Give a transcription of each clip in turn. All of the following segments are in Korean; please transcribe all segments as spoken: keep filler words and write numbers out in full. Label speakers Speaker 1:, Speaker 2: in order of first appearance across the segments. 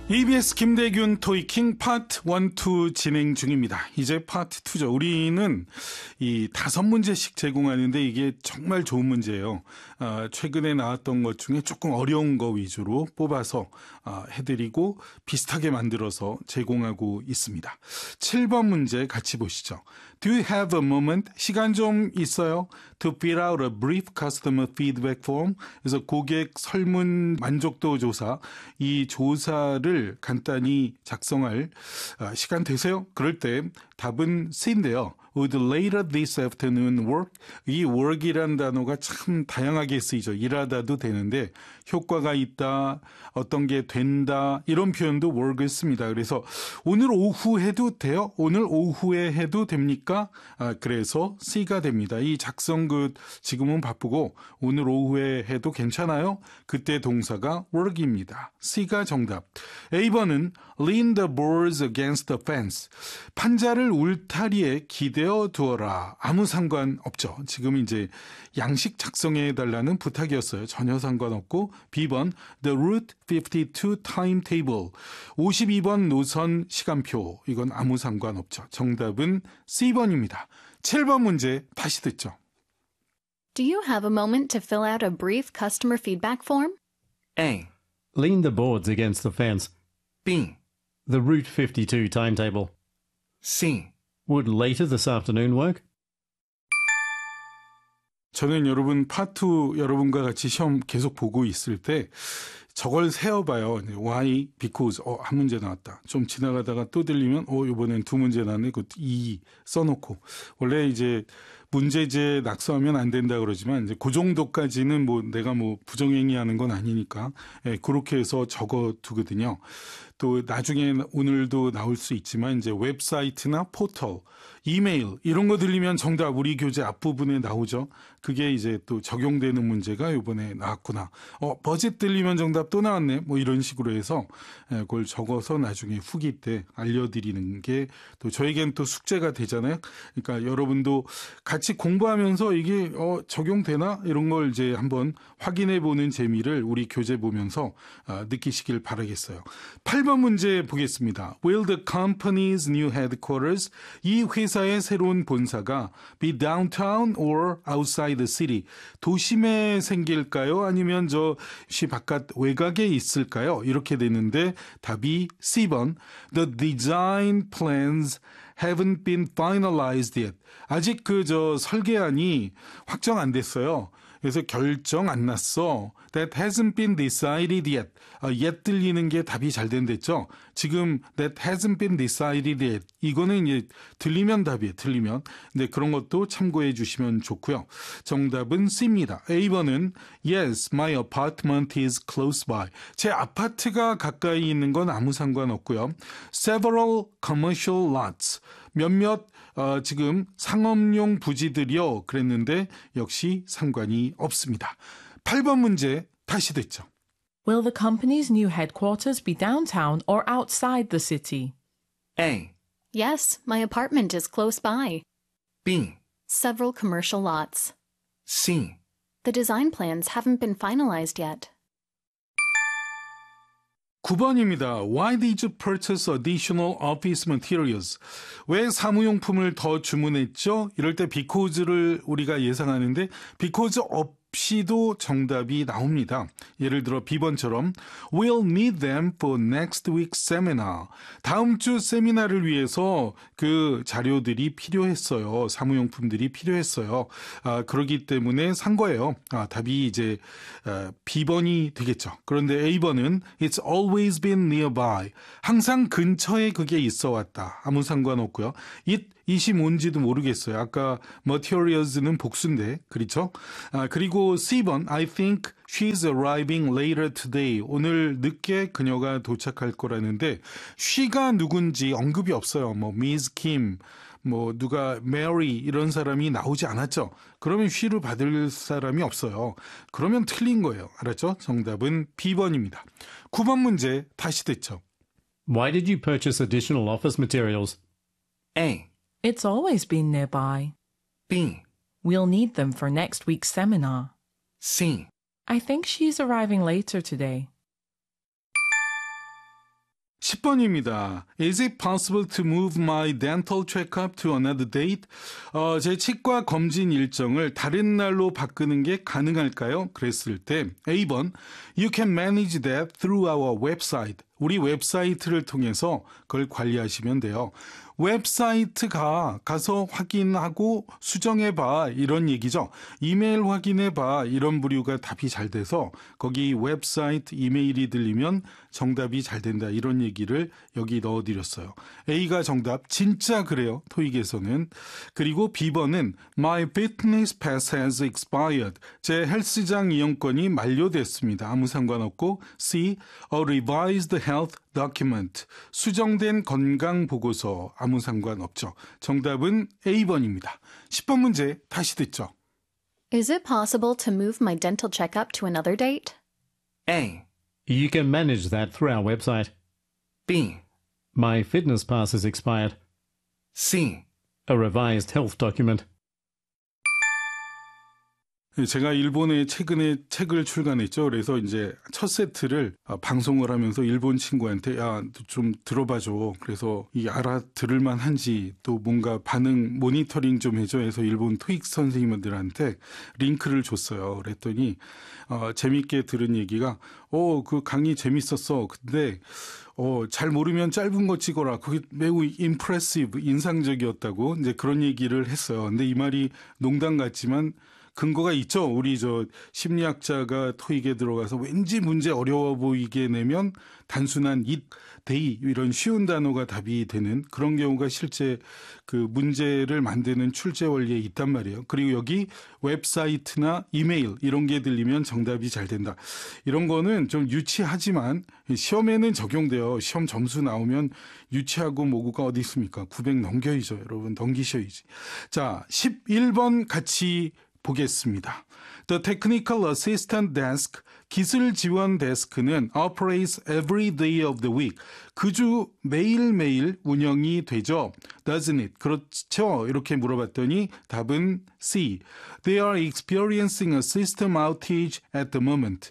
Speaker 1: 이비에스 김대균 토이킹 파트 일, 이 진행 중입니다. 이제 파트 이죠. 우리는 이 다섯 문제씩 제공하는데 이게 정말 좋은 문제예요. 아, 최근에 나왔던 것 중에 조금 어려운 거 위주로 뽑아서 아, 해드리고 비슷하게 만들어서 제공하고 있습니다. 칠 번 문제 같이 보시죠. Do you have a moment? 시간 좀 있어요? To fill out a brief customer feedback form. 그래서 고객 설문 만족도 조사, 이 조사를 간단히 작성할 시간 되세요? 그럴 때 답은 C인데요. Would later this afternoon work? 이 work이란 단어가 참 다양하게 쓰이죠. 일하다도 되는데 효과가 있다, 어떤 게 된다 이런 표현도 work을 씁니다. 그래서 오늘 오후 해도 돼요? 오늘 오후에 해도 됩니까? 아, 그래서 C가 됩니다. 이 작성글 지금은 바쁘고 오늘 오후에 해도 괜찮아요? 그때 동사가 work입니다. C가 정답. A번은 lean the boards against the fence. 판자를 울타리에 기대어 두어라. 아무 상관없죠. 지금 이제 양식 작성해 달라는 부탁이었어요. 전혀 상관없고 B번 the route 오십이 timetable. 오십이 번 노선 시간표. 이건 아무 상관없죠. 정답은 C번입니다. 칠 번 문제 다시 듣죠.
Speaker 2: Do you have a moment to fill out a brief customer feedback form?
Speaker 3: A.
Speaker 4: Lean the boards against the fence.
Speaker 3: B.
Speaker 4: The Route fifty-two timetable.
Speaker 3: C.
Speaker 4: Would later this afternoon work?
Speaker 1: 저는 여러분 파트 여러분과 같이 시험 계속 보고 있을 때 저걸 세어봐요. Why, because, 어, 한 문제 나왔다. 좀 지나가다가 또 들리면, 어, 이번엔 두 문제 나왔네. 그 이 써놓고. 원래 이제 문제제 낙서하면 안 된다 그러지만 이제 그 정도까지는 뭐 내가 뭐 부정행위 하는 건 아니니까 예, 그렇게 해서 적어 두거든요. 또 나중에 오늘도 나올 수 있지만 이제 웹사이트나 포털, 이메일 이런 거 들리면 정답 우리 교재 앞부분에 나오죠. 그게 이제 또 적용되는 문제가 이번에 나왔구나. 어, 버짓 들리면 정답 또 나왔네. 뭐 이런 식으로 해서 예, 그걸 적어서 나중에 후기 때 알려드리는 게 또 저에겐 또 숙제가 되잖아요. 그러니까 여러분도 같이 공부하면서 이게 어, 적용되나 이런 걸 이제 한번 확인해 보는 재미를 우리 교재 보면서 아, 느끼시길 바라겠어요. 팔 번 문제 보겠습니다. Will the company's new headquarters, 이 회사의 새로운 본사가 be downtown or outside the city, 도심에 생길까요? 아니면 저 시 바깥 외곽에 있을까요? 이렇게 되는데 답이 C번. The design plans haven't been finalized yet. 아직 그 저 설계안이 확정 안 됐어요. 그래서 결정 안 났어. That hasn't been decided yet. 아, yet 들리는 게 답이 잘 된댔죠. 지금 that hasn't been decided yet. 이거는 이제 들리면 답이에요. 틀리면. 근데 그런 것도 참고해 주시면 좋고요. 정답은 C입니다. A번은 Yes, my apartment is close by. 제 아파트가 가까이 있는 건 아무 상관없고요. Several commercial lots. 몇몇 어, 지금 상업용 부지들이요. 그랬는데 역시 상관이 없습니다. 팔 번 문제 다시 듣죠.
Speaker 5: Will the company's new headquarters be downtown or outside the city?
Speaker 3: A.
Speaker 2: Yes, my apartment is close by.
Speaker 3: B.
Speaker 2: Several commercial lots.
Speaker 3: C.
Speaker 2: The design plans haven't been finalized yet.
Speaker 1: 구 번입니다. Why did you purchase additional office materials? 왜 사무용품을 더 주문했죠? 이럴 때 because를 우리가 예상하는데 because 없이도 정답이 나옵니다. 예를 들어 B번처럼 We'll need them for next week's seminar. 다음 주 세미나를 위해서 그 자료들이 필요했어요. 사무용품들이 필요했어요. 아, 그러기 때문에 산 거예요. 아, 답이 이제 아, B번이 되겠죠. 그런데 A번은 It's always been nearby. 항상 근처에 그게 있어 왔다. 아무 상관없고요. It 이시 뭔지도 모르겠어요. 아까 materials는 복수인데 그렇죠? 아, 그리고 C번 I think she's arriving later today. 오늘 늦게 그녀가 도착할 거라는데 she가 누군지 언급이 없어요. 뭐 Miss Kim, 뭐 누가 Mary 이런 사람이 나오지 않았죠. 그러면 she를 받을 사람이 없어요. 그러면 틀린 거예요. 알았죠? 정답은 B번입니다. 구 번 문제 다시 듣죠.
Speaker 4: Why did you purchase additional office materials?
Speaker 3: A.
Speaker 5: It's always been nearby.
Speaker 3: B.
Speaker 5: We'll need them for next week's seminar.
Speaker 3: C.
Speaker 5: I think she's arriving later today.
Speaker 1: 십 번입니다. Is it possible to move my dental checkup to another date? 어, 제 치과 검진 일정을 다른 날로 바꾸는 게 가능할까요? 그랬을 때 A번 You can manage that through our website. 우리 웹사이트를 통해서 그걸 관리하시면 돼요. 웹사이트가 가서 확인하고 수정해봐 이런 얘기죠. 이메일 확인해봐 이런 부류가 답이 잘 돼서 거기 웹사이트 이메일이 들리면 정답이 잘 된다 이런 얘기를 여기 넣어드렸어요. A가 정답 진짜 그래요. 토익에서는. 그리고 B번은 My fitness pass has expired. 제 헬스장 이용권이 만료됐습니다. 아무 상관없고 C. A revised health document. 수정된 건강 보고서 아무 상관없죠. 정답은 A번입니다. 십 번 문제 다시 듣죠.
Speaker 2: Is it possible to move my dental checkup to another date?
Speaker 3: A,
Speaker 4: You can manage that through our website.
Speaker 3: B,
Speaker 4: My fitness pass is expired.
Speaker 3: C,
Speaker 4: A revised health document.
Speaker 1: 제가 일본에 최근에 책을 출간했죠. 그래서 이제 첫 세트를 방송을 하면서 일본 친구한테 야, 좀 들어봐줘. 그래서 이 알아들을 만한지 또 뭔가 반응 모니터링 좀 해줘 해서 일본 토익 선생님들한테 링크를 줬어요. 그랬더니 어, 재밌게 들은 얘기가 어, 그 강의 재밌었어. 근데 어, 잘 모르면 짧은 거 찍어라. 그게 매우 임프레시브, 인상적이었다고 이제 그런 얘기를 했어요. 근데 이 말이 농담 같지만 근거가 있죠. 우리 저 심리학자가 토익에 들어가서 왠지 문제 어려워 보이게 내면 단순한 it, they 이런 쉬운 단어가 답이 되는 그런 경우가 실제 그 문제를 만드는 출제 원리에 있단 말이에요. 그리고 여기 웹사이트나 이메일 이런 게 들리면 정답이 잘 된다. 이런 거는 좀 유치하지만 시험에는 적용돼요. 시험 점수 나오면 유치하고 뭐고가 어디 있습니까? 구백 넘겨야죠. 여러분 넘기셔야지. 자, 십일 번 같이 보겠습니다. The Technical Assistant Desk, 기술 지원 데스크는 operates every day of the week. 그 주 매일매일 운영이 되죠. Doesn't it? 그렇죠? 이렇게 물어봤더니 답은 C. They are experiencing a system outage at the moment.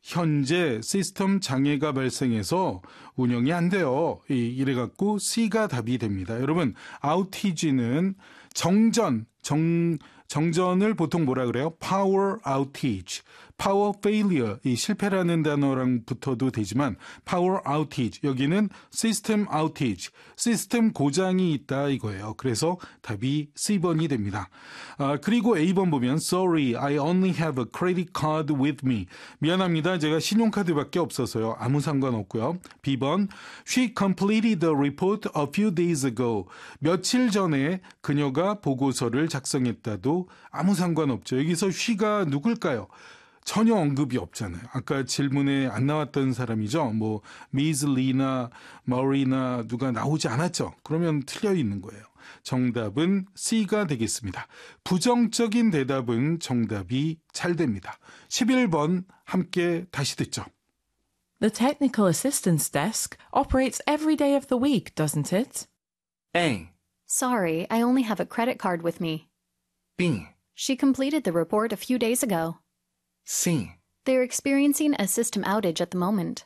Speaker 1: 현재 시스템 장애가 발생해서 운영이 안 돼요. 이래갖고 C가 답이 됩니다. 여러분, outage는 정전, 정, 정전을 보통 뭐라 그래요? Power outage, power failure, 이 실패라는 단어랑 붙어도 되지만 power outage, 여기는 system outage, 시스템 고장이 있다 이거예요. 그래서 답이 C번이 됩니다. 아, 그리고 A번 보면 Sorry, I only have a credit card with me. 미안합니다. 제가 신용카드밖에 없어서요. 아무 상관없고요. B번 She completed the report a few days ago. 며칠 전에 그녀가 보고서를 작성했다도 아무 상관없죠. 여기서 she가 누굴까요? 전혀 언급이 없잖아요. 아까 질문에 안 나왔던 사람이죠. 뭐 미즈 리나, 머리나 누가 나오지 않았죠. 그러면 틀려 있는 거예요. 정답은 C가 되겠습니다. 부정적인 대답은 정답이 잘 됩니다. 십일 번 함께 다시 듣죠.
Speaker 5: The technical assistance desk operates every day of the week, doesn't it?
Speaker 3: A,
Speaker 2: Sorry, I only have a credit card with me.
Speaker 3: B,
Speaker 2: She completed the report a few days ago.
Speaker 3: C,
Speaker 2: They're experiencing a system outage at the moment.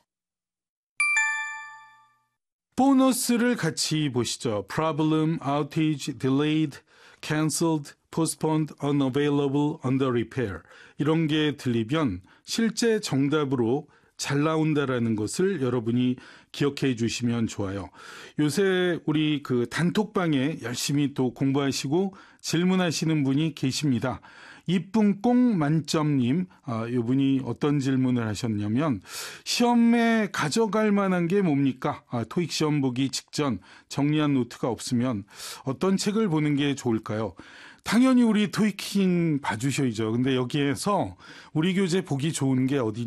Speaker 1: 보너스를 같이 보시죠. Problem, outage, delayed, cancelled, postponed, unavailable, under repair. 이런 게 들리면 실제 정답으로 잘 나온다라는 것을 여러분이 기억해 주시면 좋아요. 요새 우리 그 단톡방에 열심히 또 공부하시고 질문하시는 분이 계십니다. 이쁨 꽁 만점님, 아, 이분이 어떤 질문을 하셨냐면 시험에 가져갈 만한 게 뭡니까? 아, 토익 시험 보기 직전 정리한 노트가 없으면 어떤 책을 보는 게 좋을까요? 당연히 우리 토익킹 봐주셔야죠. 근데 여기에서 우리 교재 보기 좋은 게 어디